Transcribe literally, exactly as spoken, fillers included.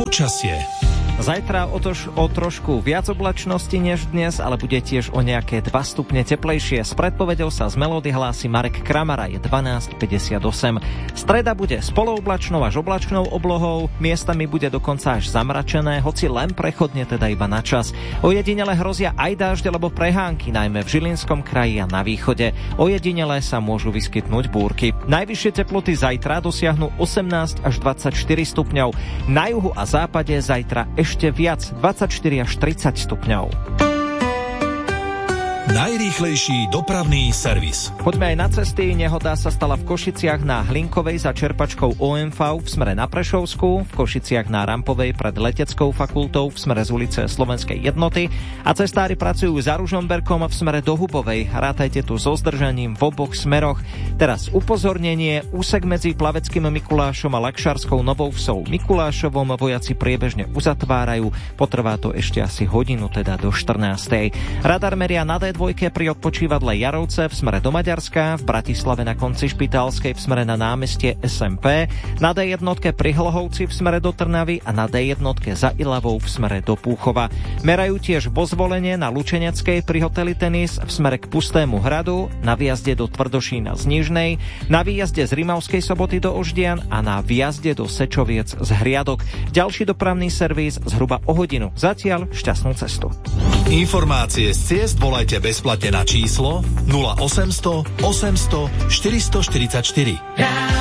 Počasie. Zajtra o, tož, o trošku viac oblačnosti než dnes, ale bude tiež o nejaké dva stupne teplejšie. S predpovedou sa z Melódy hlási Marek Kramara, je dvanásť päťdesiatosem. Streda bude s polooblačnou až oblačnou oblohou, miestami bude dokonca až zamračené, hoci len prechodne, teda iba na čas. Ojedinele hrozia aj dážď alebo prehánky, najmä v Žilinskom kraji a na východe. Ojedinele sa môžu vyskytnúť búrky. Najvyššie teploty zajtra dosiahnu osemnásť až dvadsaťštyri stupňov. Na juhu a západe zajtra ešte viac, dvadsaťštyri až tridsať stupňov. Najrýchlejší dopravný servis. Poďme aj na cesty. Nehoda sa stala v Košiciach na Hlinkovej za čerpačkou ó em vé v smere na Prešovsku, v Košiciach na Rampovej pred Leteckou fakultou v smere z ulice Slovenskej jednoty a cestári pracujú za Ružomberkom v smere do Hubovej. Rátajte tu so zdržaním v oboch smeroch. Teraz upozornenie, úsek medzi Plaveckým Mikulášom a Lakšarskou Novou Vsou Mikulášovom vojaci priebežne uzatvárajú. Potrvá to ešte asi hodinu, teda do štrnástej. Radar meria na dé dva pri odpočívadle Jarovce v smere do Maďarska, v Bratislave na konci Špitálskej v smere na námestie es em pé, na dé jedna pri Hlhovci v smere do Trnavy a na dé jedna za Ilavou v smere do Púchova. Merajú tiež vo Zvolenie na Lučeneckej pri hoteli Tenis v smere k Pustému hradu, na výjazde do Tvrdošína z Nižnej, na výjazde z Rimavskej Soboty do Oždian a na výjazde do Sečoviec z Hriadok. Ďalší dopravný servis zhruba o hodinu. Zatiaľ šťastnú cestu. Informácie z ciest volajte bezplatne na číslo nula osemsto osemsto štyristoštyridsaťštyri.